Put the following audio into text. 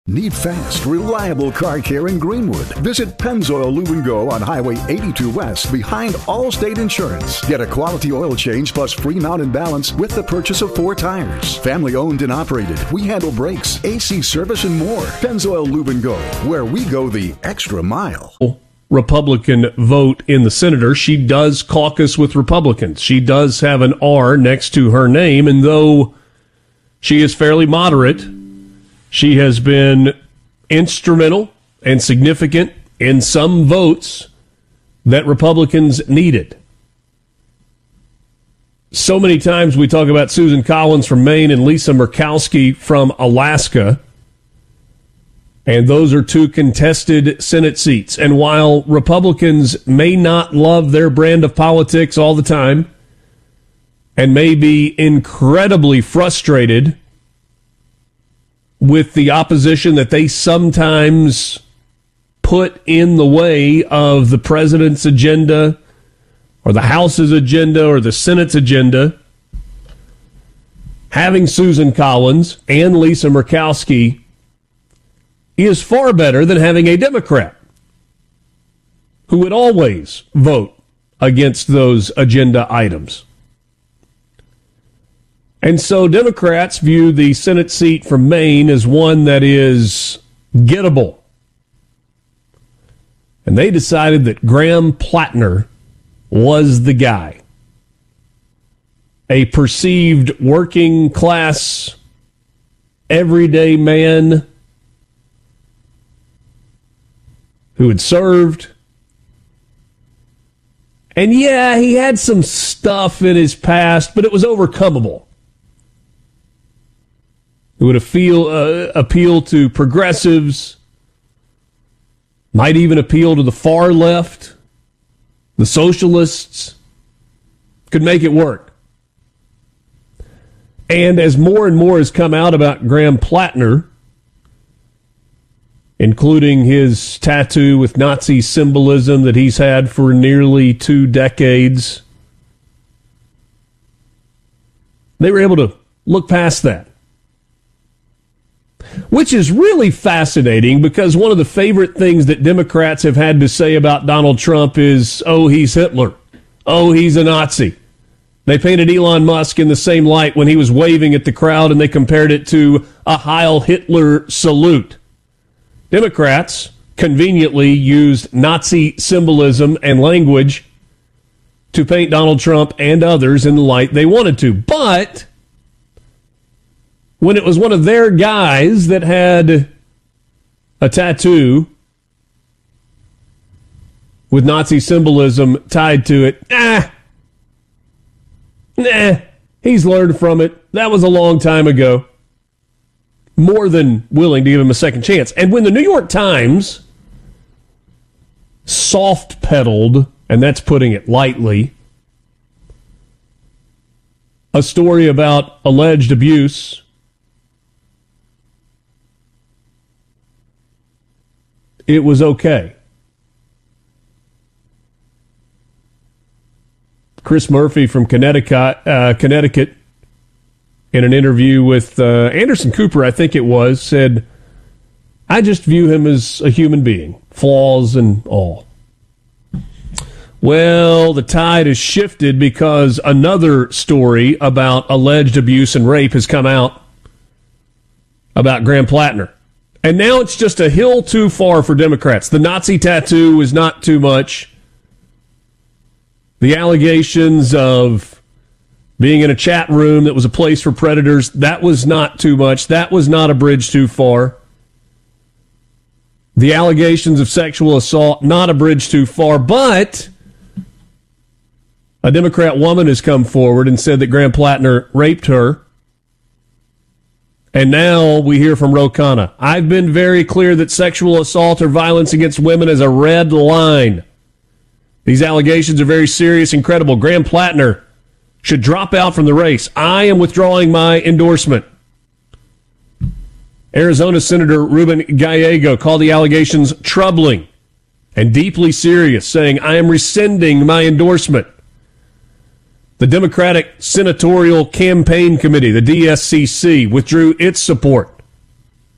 Need fast, reliable car care in Greenwood? Visit Pennzoil Lube and Go on Highway 82 West behind Allstate Insurance. Get a quality oil change plus free mount and balance with the purchase of 4 tires. Family owned and operated. We handle brakes, AC service, and more. Pennzoil Lube and Go, where we go the extra mile. Republican vote in the Senator. She does caucus with Republicans. She does have an R next to her name, and though she is fairly moderate, she has been instrumental and significant in some votes that Republicans needed. So many times we talk about Susan Collins from Maine and Lisa Murkowski from Alaska, and those are 2 contested Senate seats. And while Republicans may not love their brand of politics all the time and may be incredibly frustrated with the opposition that they sometimes put in the way of the president's agenda or the House's agenda or the Senate's agenda, having Susan Collins and Lisa Murkowski is far better than having a Democrat who would always vote against those agenda items. And so Democrats view the Senate seat from Maine as one that is gettable. And they decided that Graham Plattner was the guy. A perceived working class, everyday man who had served. And yeah, he had some stuff in his past, but it was overcomable. It would appeal to progressives, might even appeal to the far left, the socialists, could make it work. And as more and more has come out about Graham Plattner, including his tattoo with Nazi symbolism that he's had for nearly 2 decades, they were able to look past that. Which is really fascinating because one of the favorite things that Democrats have had to say about Donald Trump is, oh, he's Hitler. Oh, he's a Nazi. They painted Elon Musk in the same light when he was waving at the crowd, and they compared it to a Heil Hitler salute. Democrats conveniently used Nazi symbolism and language to paint Donald Trump and others in the light they wanted to. But when it was one of their guys that had a tattoo with Nazi symbolism tied to it, he's learned from it. That was a long time ago. More than willing to give him a second chance. And when the New York Times soft-pedaled, and that's putting it lightly, a story about alleged abuse, it was okay. Chris Murphy from Connecticut, in an interview with Anderson Cooper, I think it was, said, I just view him as a human being, flaws and all. Well, the tide has shifted because another story about alleged abuse and rape has come out about Graham Plattner. And now it's just a hill too far for Democrats. The Nazi tattoo is not too much. The allegations of being in a chat room that was a place for predators, that was not too much. That was not a bridge too far. The allegations of sexual assault, not a bridge too far. But a Democrat woman has come forward and said that Graham Plattner raped her. And now we hear from Ro Khanna. I've been very clear that sexual assault or violence against women is a red line. These allegations are very serious and credible. Graham Plattner should drop out from the race. I am withdrawing my endorsement. Arizona Senator Ruben Gallego called the allegations troubling and deeply serious, saying, I am rescinding my endorsement. The Democratic Senatorial Campaign Committee, the DSCC, withdrew its support.